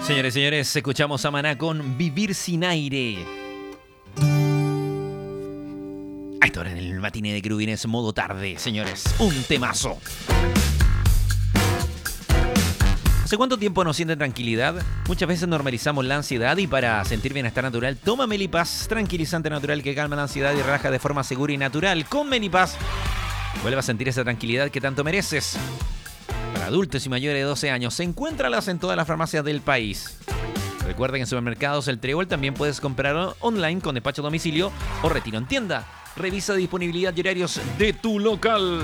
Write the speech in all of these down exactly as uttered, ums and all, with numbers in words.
Señores y señores, escuchamos a Maná con Vivir sin aire. A esta hora en el matiné de Crubines, modo tarde, señores. Un temazo. ¿Hace cuánto tiempo nos siente tranquilidad? Muchas veces normalizamos la ansiedad y para sentir bienestar natural, toma Melipaz, tranquilizante natural que calma la ansiedad y relaja de forma segura y natural. Con Melipaz, vuelve a sentir esa tranquilidad que tanto mereces. Para adultos y mayores de doce años, encuéntralas en todas las farmacias del país. Recuerda que en supermercados El Trébol también puedes comprarlo online con despacho a domicilio o retiro en tienda. Revisa disponibilidad y horarios de tu local.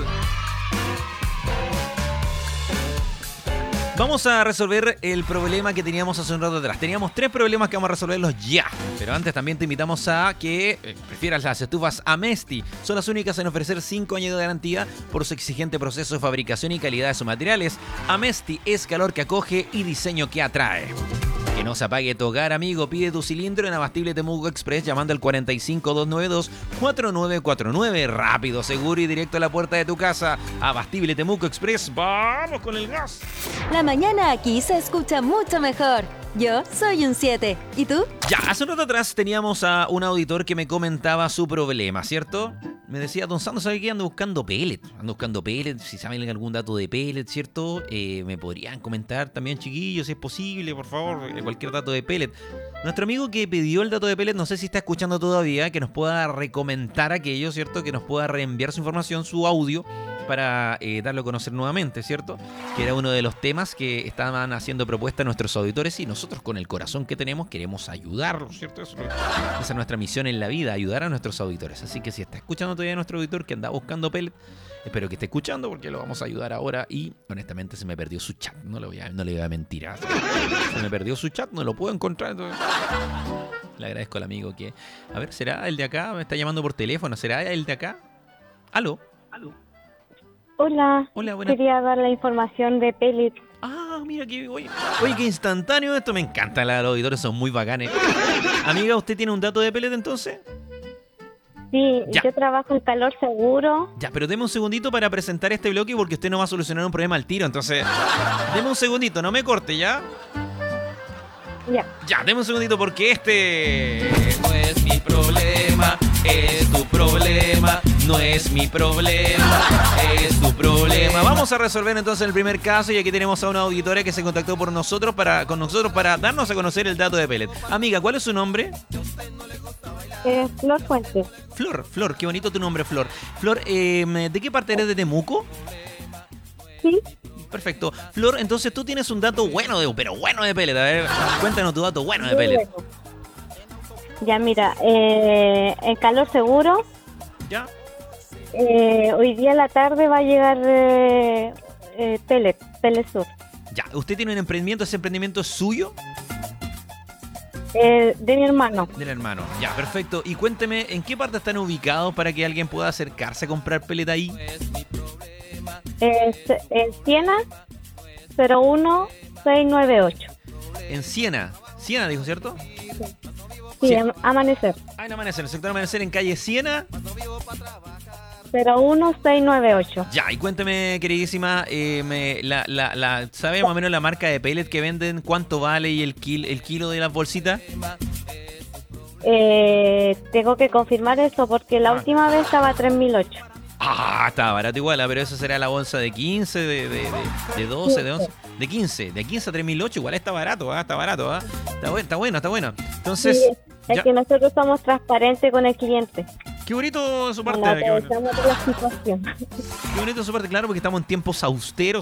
Vamos a resolver el problema que teníamos hace un rato atrás. Teníamos tres problemas que vamos a resolverlos ya. Pero antes también te invitamos a que eh, prefieras las estufas Amesti. Son las únicas en ofrecer cinco años de garantía por su exigente proceso de fabricación y calidad de sus materiales. Amesti es calor que acoge y diseño que atrae. Que no se apague tu hogar, amigo. Pide tu cilindro en Abastible Temuco Express llamando al cuatro cinco, dos nueve dos, cuatro nueve cuatro nueve. Rápido, seguro y directo a la puerta de tu casa. Abastible Temuco Express. ¡Vamos con el gas! La mañana aquí se escucha mucho mejor. Yo soy un siete. ¿Y tú? Ya, hace un rato atrás teníamos a un auditor que me comentaba su problema, ¿cierto? Me decía, don Sando, ¿sabe qué? Ando buscando pellet. Ando buscando pellet. Si saben algún dato de pellet, ¿cierto? Eh, me podrían comentar también, chiquillos, si es posible, por favor, cualquier dato de pellet. Nuestro amigo que pidió el dato de pellet, no sé si está escuchando todavía, que nos pueda recomendar aquello, ¿cierto? Que nos pueda reenviar su información, su audio, para eh, darlo a conocer nuevamente, ¿cierto? Que era uno de los temas que estaban haciendo propuesta nuestros auditores y nosotros con el corazón que tenemos queremos ayudarlos, ¿cierto? Eso, esa es nuestra misión en la vida, ayudar a nuestros auditores. Así que si está escuchando todavía nuestro auditor que anda buscando pellet, espero que esté escuchando porque lo vamos a ayudar ahora y honestamente se me perdió su chat, no le voy a, no le voy a mentir. Se me perdió su chat, no lo puedo encontrar. Entonces... Le agradezco al amigo que... A ver, ¿será el de acá? Me está llamando por teléfono, ¿será el de acá? ¿Aló? ¿Aló? Hola, Hola, buenas. Quería dar la información de pellet. Ah, mira que... Oye, oye, qué instantáneo esto. Me encanta, los auditores son muy bacanes. Amiga, ¿usted tiene un dato de pellet entonces? Sí, ya. Yo trabajo en Calor Seguro. Ya, pero deme un segundito para presentar este bloque porque usted no va a solucionar un problema al tiro. Entonces, deme un segundito, no me corte, ¿ya? Ya. Ya, deme un segundito porque este no es mi problema, es tu problema. No es mi problema, es tu problema. Vamos a resolver entonces el primer caso y aquí tenemos a una auditora que se contactó por nosotros para, con nosotros para darnos a conocer el dato de pellet. Amiga, ¿cuál es su nombre? Eh, Flor Fuentes. Flor, Flor, qué bonito tu nombre, Flor. Flor, eh, ¿de qué parte eres de Temuco? Sí. Perfecto. Flor, entonces tú tienes un dato bueno, de, pero bueno de pellet. A ver, cuéntanos tu dato bueno de pellet. Ya, mira, eh, en Calor Seguro. ¿Ya? Eh, hoy día a la tarde va a llegar eh, eh, pellet, pellet sur. Ya, ¿usted tiene un emprendimiento? ¿Ese emprendimiento es suyo? Eh, de mi hermano. Del hermano. Ya, perfecto. Y cuénteme, ¿en qué parte están ubicados para que alguien pueda acercarse a comprar pellet ahí? Eh, en Siena, cero uno seis nueve ocho. En Siena. Siena, dijo, ¿cierto? Sí, Sí. am- Amanecer. Ah, en Amanecer, el sector Amanecer en calle Siena. cero uno seis nueve ocho. Ya, y cuénteme, queridísima, eh, me, la, la, la, ¿sabe más o menos la marca de pellet que venden? ¿Cuánto vale y el, kil, el kilo de las bolsitas? Eh, tengo que confirmar eso porque la Ah. última vez estaba a tres mil ocho. Ah, está barato igual, pero eso será la bolsa de quince, de, de, de, de doce, de once, de quince, de quince a tres mil ocho, igual está barato, ¿ah? Está barato, ¿ah? Está bueno, está bueno, está bueno. Entonces, Sí, es ya, que nosotros somos transparentes con el cliente. qué bonito de su parte, Nos qué, bueno, aprovechamos de la situación. qué bonito de su parte, claro, porque estamos en tiempos austeros,